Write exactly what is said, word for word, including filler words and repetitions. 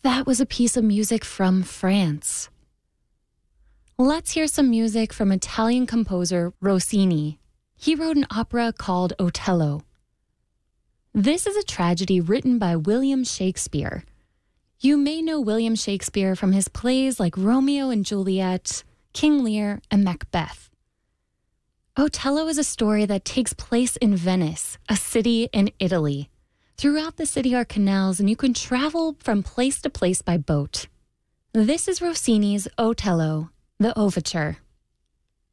That was a piece of music from France. Let's hear some music from Italian composer Rossini. He wrote an opera called Otello. This is a tragedy written by William Shakespeare. You may know William Shakespeare from his plays like Romeo and Juliet, King Lear, and Macbeth. Otello is a story that takes place in Venice, a city in Italy. Throughout the city are canals, and you can travel from place to place by boat. This is Rossini's Otello, the Overture.